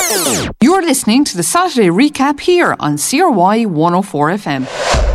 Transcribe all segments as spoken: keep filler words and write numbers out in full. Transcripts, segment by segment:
You're listening to the Saturday Recap here on C R Y one oh four F M.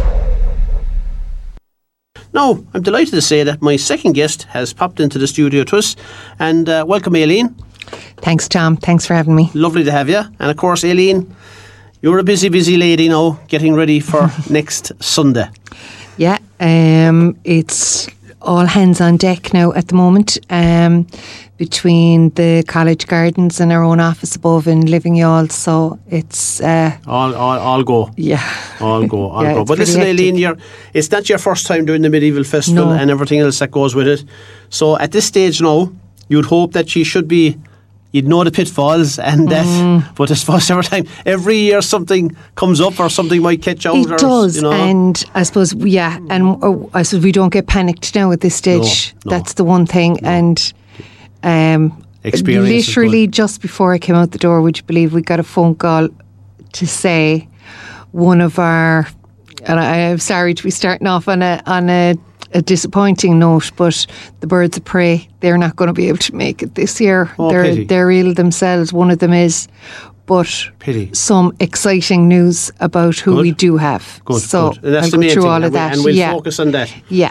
Now, I'm delighted to say that my second guest has popped into the studio to us. And uh, welcome, Aileen. Thanks, Tom. Thanks for having me. Lovely to have you. And of course, Aileen, you're a busy, busy lady now, getting ready for next Sunday. Yeah, um, it's all hands on deck now at the moment. Um, between the college gardens and our own office above in Living Yall, so it's uh, all, all, all go. Yeah, all go, all yeah, go. But listen, hectic. Aileen, you're, it's not your first time doing the medieval festival No. and everything else that goes with it. So at this stage now, you'd hope that you should be. You'd know the pitfalls and that, Mm. but I suppose every time, every year something comes up or something might catch out. It or, does, you know. and I suppose yeah, and uh, I suppose we don't get panicked now at this stage. No, no. That's the one thing, No. and um. Experience is Literally good. just before I came out the door, would you believe, we got a phone call to say one of our, and I, I'm sorry to be starting off on a on a, a disappointing note, but the Birds of Prey, they're not going to be able to make it this year. Oh, they're pity. they're ill themselves. One of them is, but Pity. some exciting news about who Good. we do have. Good, so good. And that's I'll the go main through thing, all and of we- that. and we'll yeah. focus on that. Yeah.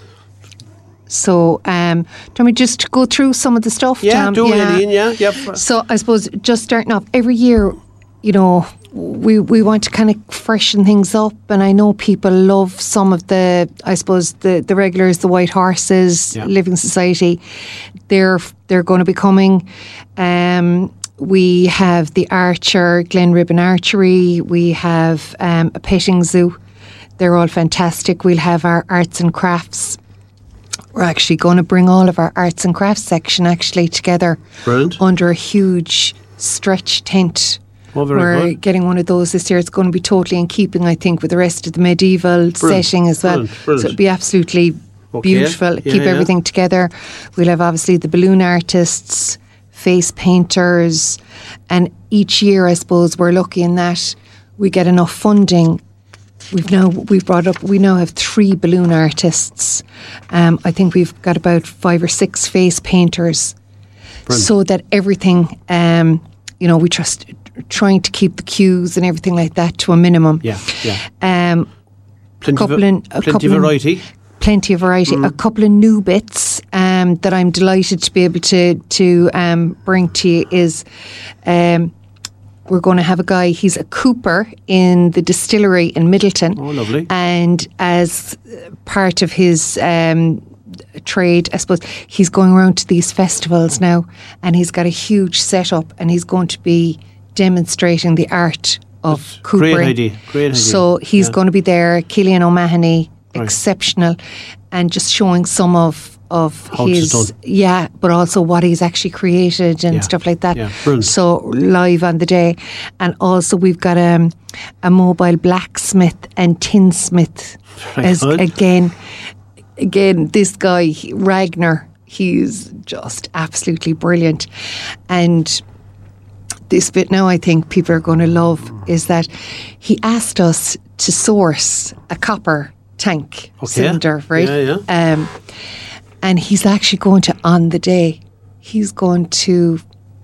So, um, do you want me just to go through some of the stuff? Yeah, Tom? do Aileen, yeah, yeah. So I suppose just starting off, every year, you know, we we want to kind of freshen things up, and I know people love some of the, I suppose the the regulars, the White Horses, Yeah. Living Society. They're they're going to be coming. Um, we have the Archer, Glen Ribbon Archery. We have um, a petting zoo. They're all fantastic. We'll have our arts and crafts. We're actually going to bring all of our arts and crafts section actually together Brilliant. under a huge stretch tent. Oh, very We're good. getting one of those this year. It's going to be totally in keeping, I think, with the rest of the medieval setting as well. brilliant, brilliant. So it'll be absolutely Okay. beautiful. Yeah, Keep yeah. everything together. We'll have obviously the balloon artists, face painters, and each year, I suppose, we're lucky in that we get enough funding. We've now we've brought up. We now have three balloon artists. Um, I think we've got about five or six face painters, Brilliant. so that everything, um, you know, we trust trying to keep the queues and everything like that to a minimum. Yeah, yeah. Um, Plenty, couple of, in- a plenty couple of in- variety. Plenty of variety. A couple of new bits um, that I'm delighted to be able to to um, bring to you is. Um, We're going to have a guy, he's a cooper in the distillery in Middleton. Oh, lovely. And as part of his um, trade, I suppose, he's going around to these festivals now, and he's got a huge setup, and he's going to be demonstrating the art of That's coopering. great idea, great idea. So he's Yeah. going to be there, Cillian O'Mahony, Right. exceptional, and just showing some of of How it's his done. yeah, but also what he's actually created and Yeah. stuff like that. Yeah, brilliant. So live on the day, and also we've got um, a mobile blacksmith and tinsmith Very as good. again. Again, this guy he- Ragnar, he's just absolutely brilliant, and this bit now I think people are going to love is that he asked us to source a copper tank Okay. cylinder, right? Yeah, yeah. Um, and he's actually going to, on the day, he's going to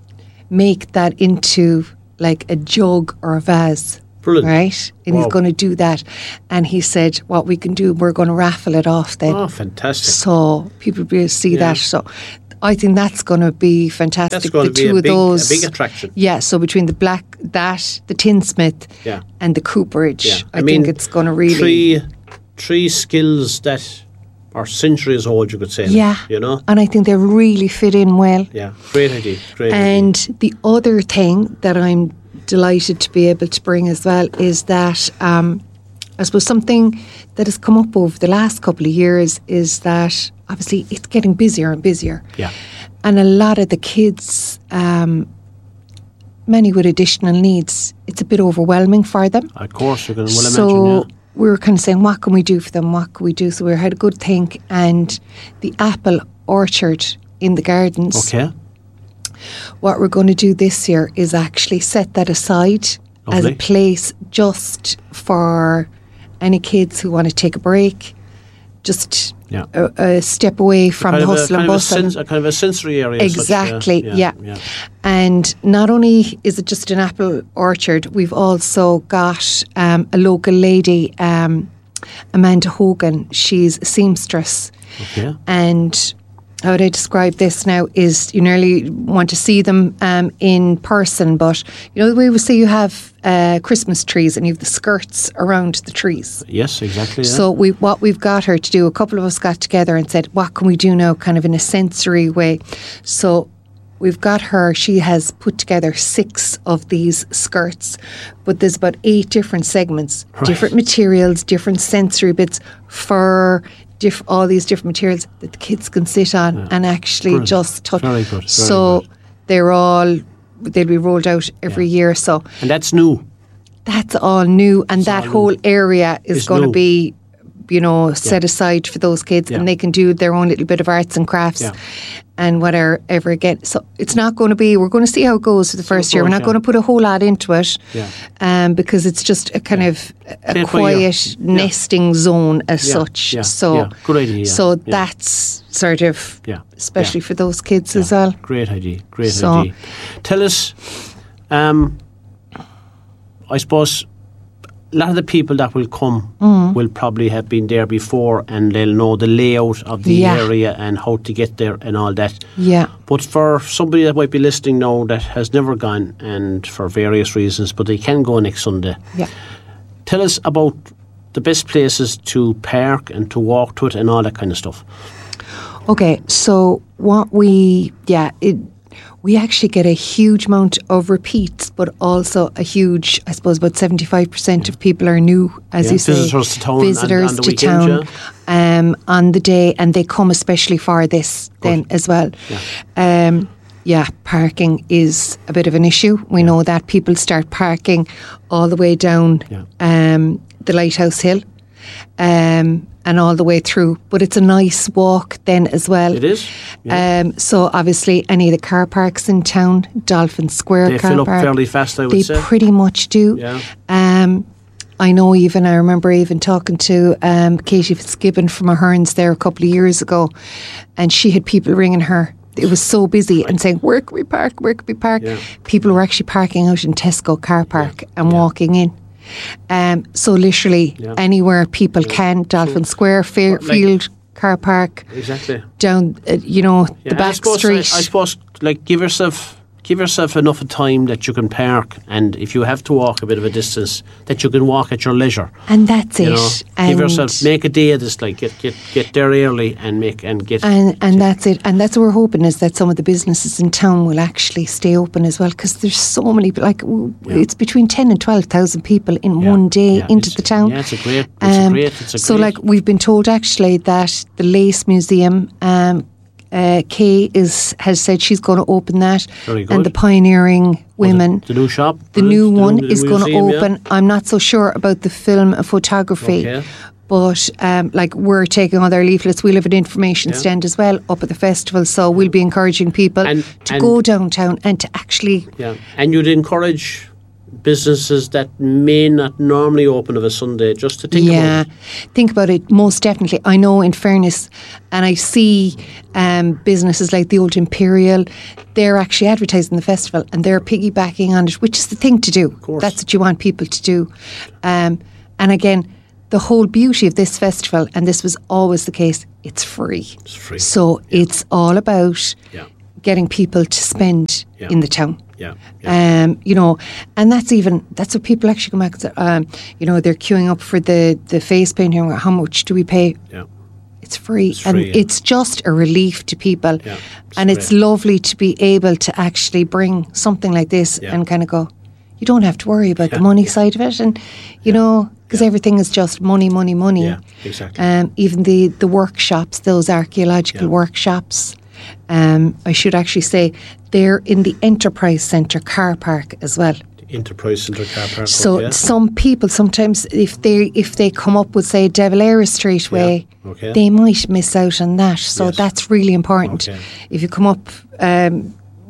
make that into like a jug or a vase. Brilliant. Right? And Wow. he's going to do that. And he said, what we can do, we're going to raffle it off then. Oh, fantastic. So people will be able to see Yeah. that. So I think that's going to be fantastic. That's going the to be two a of big, those, a big attraction. Yeah, so between the black, that, the tinsmith, Yeah. and the cooperage, Yeah. I, think it's going to really... Three, three skills that are centuries old, you could say. Yeah. You know? And I think they really fit in well. Yeah. Great idea. Great And idea. the other thing that I'm delighted to be able to bring as well is that um, I suppose something that has come up over the last couple of years is that obviously it's getting busier and busier. Yeah. And a lot of the kids, um, many with additional needs, it's a bit overwhelming for them. Of course, you can well so imagine, yeah. we were kind of saying, what can we do for them? What can we do? So we had a good think, and the apple orchard in the gardens. Okay. What we're going to do this year is actually set that aside as Lovely. a place just for any kids who want to take a break, just Yeah. a, a step away from kind the of a, hustle kind and of a, bustle. sens- a kind of a sensory area. as such, Exactly, yeah, yeah. yeah. And not only is it just an apple orchard, we've also got um, a local lady, um, Amanda Hogan. She's a seamstress. Okay. And how would I describe this now is you nearly want to see them um, in person, but you know the way we say you have uh, Christmas trees and you have the skirts around the trees. Yes, exactly. Yeah. So we, what we've got her to do, a couple of us got together and said, what can we do now kind of in a sensory way? So we've got her, she has put together six of these skirts, but there's about eight different segments, Right. different materials, different sensory bits, fur, diff- all these different materials that the kids can sit on Yeah. and actually Brilliant. just touch. Very good, very so good. they're all, they'll be rolled out every Yeah. year. So and that's new. that's all new, and It's that all whole new. area is It's going to new. be, you know, set aside for those kids, Yeah. and they can do their own little bit of arts and crafts, Yeah. and whatever ever again. So it's not going to be. We're going to see how it goes for the first year. We're goes, not yeah. going to put a whole lot into it, Yeah. um, because it's just a kind of a Play it by ear. quiet nesting zone as Yeah, such. yeah, So, yeah. Good idea, yeah, So yeah. that's sort of, Yeah, especially yeah. for those kids as well. Great idea. Great So- idea. Tell us, um, I suppose a lot of the people that will come Mm. will probably have been there before and they'll know the layout of the Yeah. area and how to get there and all that. Yeah. But for somebody that might be listening now that has never gone and for various reasons, but they can go next Sunday, Yeah. tell us about the best places to park and to walk to it and all that kind of stuff. Okay, so what we, yeah, it, we actually get a huge amount of repeats, but also a huge, I suppose, about seventy-five percent of people are new, as Yeah, you say. visitors to town on- Visitors on the to weekend, town um, on the day, and they come especially for this then as well. Yeah. Um, yeah, parking is a bit of an issue. We know that people start parking all the way down Yeah. um, the Lighthouse Hill. Um, and all the way through, but it's a nice walk then as well. It is, yeah. Um, so obviously, any of the car parks in town, Dolphin Square They car fill up park, fairly fast, I would they say. pretty much do. Yeah. Um, I know even I remember even talking to um, Katie Fitzgibbon from Ahern's there a couple of years ago, and she had people ringing her. It was so busy and saying, "Where can we park? Where can we park?" Yeah. People were actually parking out in Tesco car park and Yeah. walking in. Um, so literally Yeah. anywhere people can, Dolphin Square, Fairfield car park, Exactly. down, uh, you know, Yeah, the I back suppose, street. I, I suppose, like, give yourself give yourself enough of time that you can park, and if you have to walk a bit of a distance, that you can walk at your leisure. and that's You it. know, and give yourself, make a day of this. Like, get get get there early and make and get. And and that's it. And that's what we're hoping is that some of the businesses in town will actually stay open as well, because there's so many. Like w Yeah. it's between ten and twelve thousand people in Yeah, one day yeah, into it's- the town. Yeah, it's a great. It's a Um, great. It's a so great. like we've been told actually that the Lace Museum, um, uh, Kay is has said she's going to open that, Very good. and the Pioneering Women. the, the new shop, The new the one new- the is new going to museum, yeah. open. I'm not so sure about the film and photography, Okay. but um, like we're taking all their leaflets. We'll have an information Yeah. stand as well up at the festival, so we'll be encouraging people And- to and- go downtown and to actually. Yeah, and you'd encourage businesses that may not normally open of a Sunday just to think Yeah, about it. think about it. Most definitely. I know, in fairness, and I see um, businesses like the Old Imperial, they're actually advertising the festival and they're piggybacking on it, which is the thing to do. course. That's what you want people to do. Um, and again, the whole beauty of this festival, and this was always the case, it's free. It's free. So it's all about Yeah. getting people to spend Yeah. in the town. Yeah, yeah. Um, you know, and that's even that's what people actually come back and say. Um, you know, they're queuing up for the the face painting. How much do we pay? yeah. It's free, It's and free, yeah. it's just a relief to people. Yeah, it's and it's great. lovely to be able to actually bring something like this Yeah. and kind of go. You don't have to worry about Yeah, the money yeah. side of it, and you know, because everything is just money, money, money. Yeah, exactly. Um, even the the workshops, those archaeological Yeah. workshops. Um, I should actually say they're in the Enterprise Centre car park as well. Enterprise Centre car park. So okay. some people sometimes, if they if they come up with say De Valera Street way, okay. they might miss out on that. So Yes. that's really important. Okay. If you come up um,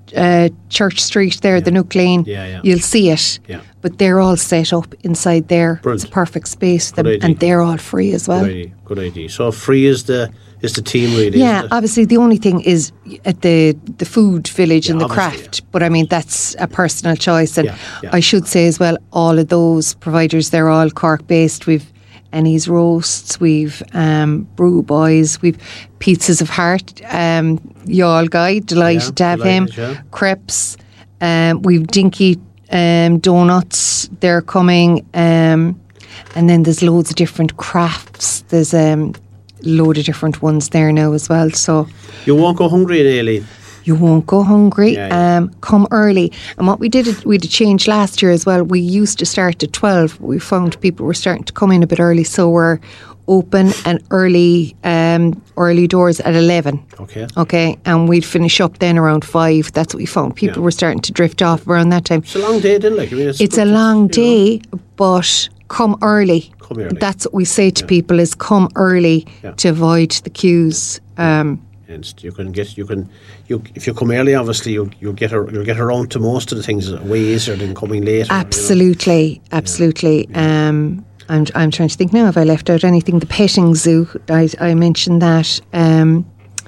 uh, Church Street there, Yeah. the Nook Lane, Yeah, yeah. you'll see it. Yeah. But they're all set up inside there. Brilliant. It's a perfect space for them, Good idea. and they're all free as well. Good idea. Good idea. So free is the is the team really. Yeah, isn't it? obviously the only thing is at the the food village Yeah, and the obviously, craft. But I mean that's a personal choice, and Yeah, yeah. I should say as well, all of those providers, they're all Cork based. We've Annie's Roasts, we've um, Brew Boys, we've Pizzas of Heart, um, Y'all Guy, delighted Yeah, to have him. delighted, yeah. Crepes, um, we've Dinky um, Donuts, they're coming, um, and then there's loads of different crafts. There's a um, load of different ones there now as well. So You won't go hungry in Aileen. you won't go hungry. Yeah, yeah. Um, come early. And what we did, we did change last year as well. We used to start at twelve. We found people were starting to come in a bit early, so we're open and early, um, early doors at eleven. Okay. Okay, and we'd finish up then around five. That's what we found. People Yeah. were starting to drift off around that time. It's a long day, then. Like I mean, it's, It's a good, long you know. day, but come early. Come early. That's what we say to people: is come early Yeah. to avoid the queues. Um, And you can get you can you if you come early, obviously you you get a, you'll get around to most of the things way easier than coming later. you know. Absolutely, absolutely. Um, I'm I'm trying to think now if I left out anything. The petting zoo, I, I mentioned that. Um,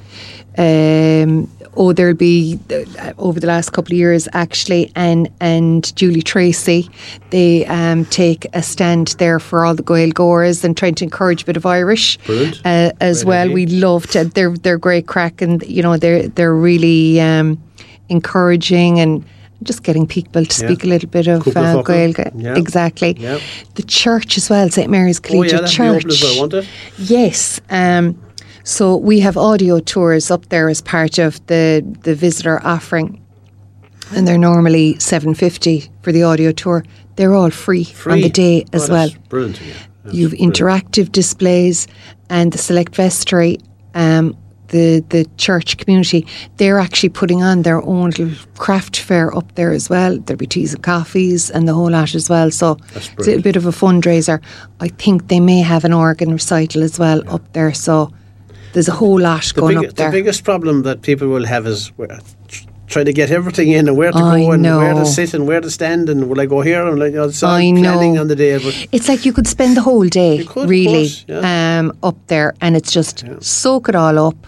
um, oh, there'll be uh, over the last couple of years actually, and and Julie Tracy, they um, take a stand there for all the Gael goers and trying to encourage a bit of Irish Brilliant. uh, as Great well. idea. We love to. They're they're great crack, and you know they're they're really um, encouraging and just getting people to Yeah. speak a little bit of Cúpla uh, focal. Gaeilge. Yeah. Exactly. Yeah. The church as well, Saint Mary's Oh yeah, Collegiate that'll be Church. open as well, won't it? Yes. Um, so we have audio tours up there as part of the, the visitor offering. And they're normally seven fifty for the audio tour. They're all free, Free on the day as Oh, well. that's Brilliant. Yeah. That's You've brilliant. interactive displays, and the Select Vestry, um, the the church community, they're actually putting on their own little craft fair up there as well. There'll be teas and coffees and the whole lot as well. So That's it's a little brilliant. bit of a fundraiser. I think they may have an organ recital as well up there. So there's a whole lot The, going big, up there. the biggest problem that people will have is where, tr- trying to get everything in and where to I go and where know. to sit and where to stand and will I go here and like, you know, it's all I planning know. on the day. But It's like you could spend the whole day, You could, of really, course, yeah. um, up there, and it's just soak it all up.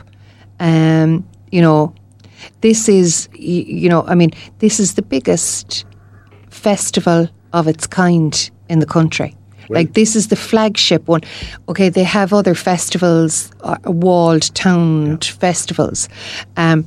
Um, you know, this is, y- you know, I mean, this is the biggest festival of its kind in the country. Like, this is the flagship one. Okay, they have other festivals, uh, walled town festivals. Um,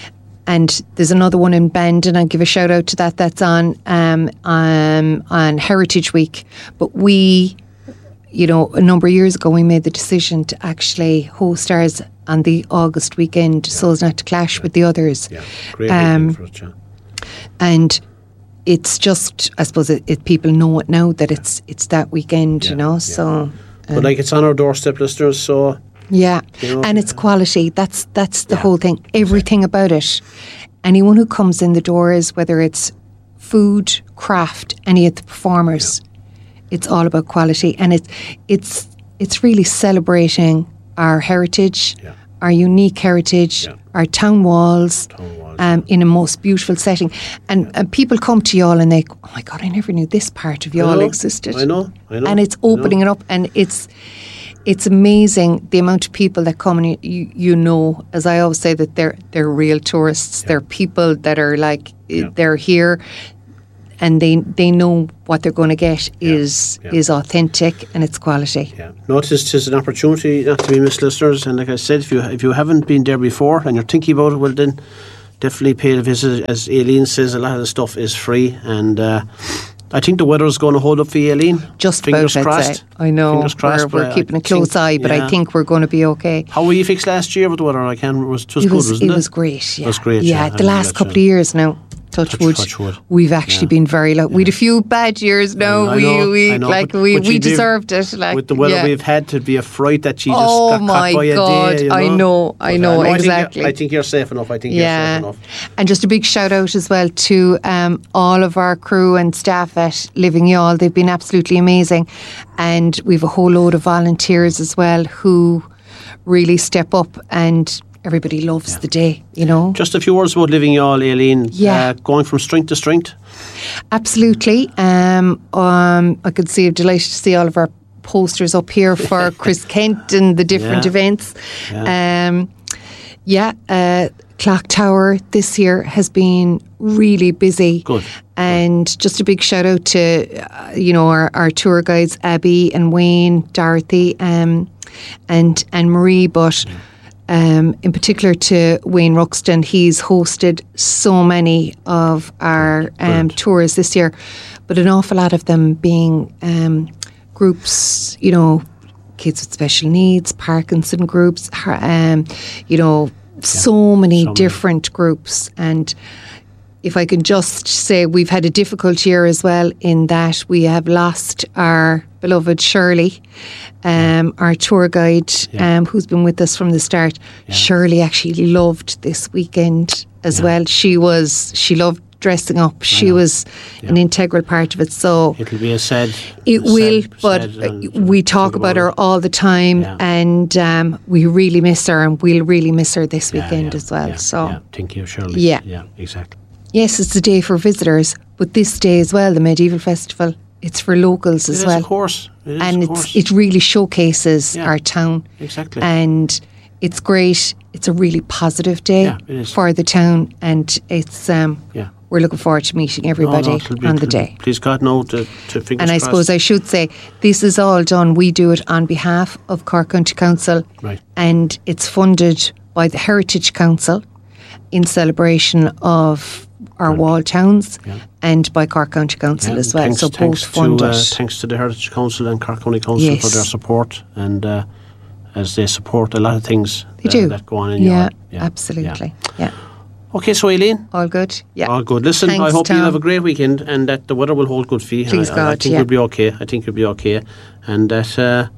and there's another one in Bandon. I'll give a shout out to that. That's on um, um, on Heritage Week. But we, you know, a number of years ago, we made the decision to actually host ours on the August weekend, so as not to clash with the others. yeah, great Um, weekend for it, yeah. And it's just, I suppose, it, it, people know it now that it's it's that weekend, you Yeah, know. yeah. So But like it's on our doorstep, listeners. So yeah, You know, and it's quality. That's that's the Yeah, whole thing. Everything about it. Anyone who comes in the doors, whether it's food, craft, any of the performers, it's all about quality, and it's it's it's really celebrating our heritage, Yeah. our unique heritage, Yeah. our town walls. Town walls, Um, in a most beautiful setting, and, and people come to y'all and they, go, oh my God, I never knew this part of y'all know, existed. I know, I know, and it's I know. opening it up, and it's it's amazing the amount of people that come, and you, you, you know, as I always say, that they're they're real tourists. They're people that are like Yeah. they're here, and they they know what they're going to get is yeah. is authentic and it's quality. yeah, notice it's an opportunity not to be missed, listeners. And like I said, if you if you haven't been there before and you're thinking about it, well then definitely pay a visit. As Aileen says, a lot of the stuff is free, and uh, I think the weather's going to hold up for you, Aileen. Just Fingers about, I'd crossed. say. I know Fingers crossed. we're, we're but I keeping a think- close eye, but yeah. I think we're going to be okay. How were you fixed last year with the weather? I can. It was, it was It good, was wasn't it it? was great. Yeah, was great, Yeah, yeah. the I last know couple that, of years now. Touch, Touch- wood. touch wood. We've actually Yeah. been very lucky. We'd a few bad years now. I we know, we I know, like but- we, but we you did- deserved it. Like with the weather yeah. we've had, to be a fright that she just Oh got my caught by God, a day. You I know, know, I But, know, uh, no, exactly. I think, you're, I think you're safe enough. I think you're Yeah, safe enough. and just a big shout out as well to um, all of our crew and staff at Living Y'all. They've been absolutely amazing, and we've a whole load of volunteers as well who really step up and everybody loves Yeah. the day, you know. Just a few words about Living Youghal, Aileen. Yeah. Uh, going from strength to strength. Absolutely. Um, um, I could see, I'm delighted to see all of our posters up here for Chris Kent and the different Yeah. events. Yeah. Um, yeah, uh, Clock Tower this year has been really busy. Good. And just a big shout out to, uh, you know, our, our tour guides, Abby and Wayne, Dorothy, um, and, and Marie, but um, in particular to Wayne Ruxton. He's hosted so many of our um, Brilliant. tours this year, but an awful lot of them being um, groups, you know, kids with special needs, Parkinson groups, har- um, you know, so many so many. different groups. And if I can just say, we've had a difficult year as well in that we have lost our beloved Shirley, um, our tour guide, Yeah. um, who's been with us from the start. Yeah. Shirley actually loved this weekend as Yeah. well. She was, she loved dressing up. She know. was an Yeah. integral part of it. So It'll be a sad. it sad- will, but sad, uh, and we think talk about her it. all the time, Yeah. and um, we really miss her, and we'll really miss her this Yeah, weekend yeah, as well. yeah, So, yeah. Thank you, Shirley. Yeah. Yeah, exactly. yes, it's a day for visitors, but this day as well, the Medieval Festival, it's for locals It as is, well. of course. It is, and of it's course. it really showcases Yeah. our town. Exactly. And it's great. It's a really positive day Yeah, it is. for the town, and it's um, Yeah. we're looking forward to meeting No, everybody no, it'll be- on the it'll be- day. Please God, no, to, to fingers And I crossed. suppose I should say this is all done. We do it on behalf of Cork County Council, Right. and it's funded by the Heritage Council in celebration of our wall towns, Yeah. and by Cork County Council Yeah, as well. thanks, so thanks both fund to, uh, it. Thanks to the Heritage Council and Cork County Council Yes. for their support, and uh, as they support a lot of things They that, do. that go on in yeah, Youghal. Yeah, absolutely. Yeah. Okay, so Eileen, All good? Yeah. all good. Listen, I Thanks, hope you'll Tom. have a great weekend and that the weather will hold good for you. Please I, I, God, I think yeah. you'll be okay. I think you'll be okay. And that, uh,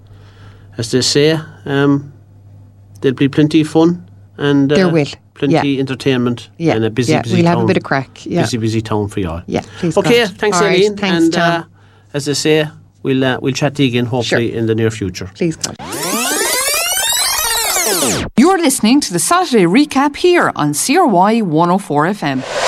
as they say, um, there'll be plenty of fun and uh, There will. plenty Yeah. entertainment Yeah. and a busy, yeah. busy We'll town. have a bit of crack. Yeah. Busy, busy town for you all. Yeah. Please Okay, God. thanks, All right, Eileen. Thanks, and Tom. Uh, as they say, we'll uh, we'll chat to you again hopefully Sure. in the near future. Please God. You're listening to the Saturday Recap here on C R Y one oh four F M.